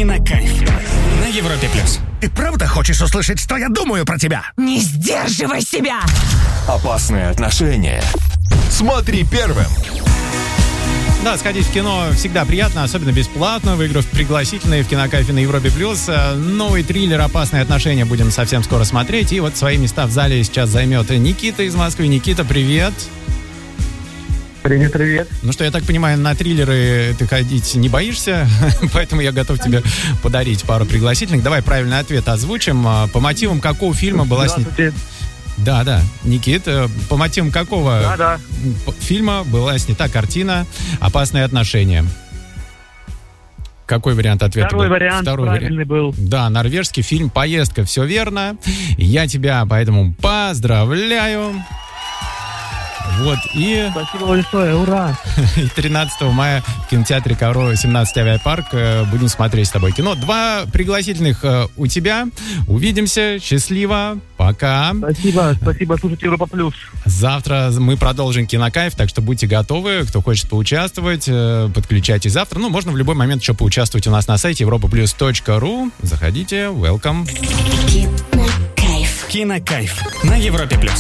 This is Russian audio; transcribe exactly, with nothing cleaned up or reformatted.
Кинокайф на Европе плюс. Ты правда хочешь услышать, что я думаю про тебя? Не сдерживай себя! Опасные отношения. Смотри первым. Да, сходить в кино всегда приятно, особенно бесплатно, выиграв пригласительные в Кинокайфе на Европе плюс. Новый триллер «Опасные отношения» будем совсем скоро смотреть. И вот свои места в зале сейчас займет Никита из Москвы. Никита, привет. Привет, привет. Ну что, я так понимаю, на триллеры ты ходить не боишься, поэтому я готов тебе подарить пару пригласительных. Давай правильный ответ озвучим. По мотивам какого фильма была снята... Да, да, Никит, по мотивам какого да, да. фильма была снята картина «Опасные отношения»? Какой вариант ответа? Второй был? вариант Второй правильный вариант. был. Да, норвежский фильм «Поездка». Все верно. Я тебя поэтому поздравляю. Вот, и... Спасибо большое, ура! И тринадцатого мая в кинотеатре Ковро семнадцать Авиапарк будем смотреть с тобой кино. Два пригласительных у тебя. Увидимся. Счастливо. Пока. Спасибо, спасибо. Слушайте Европа плюс. Завтра мы продолжим Кинокайф, так что будьте готовы. Кто хочет поучаствовать, подключайтесь завтра. Ну, можно в любой момент еще поучаствовать у нас на сайте европа плюс точка ру. Заходите. Welcome. Кинокайф на Европе плюс.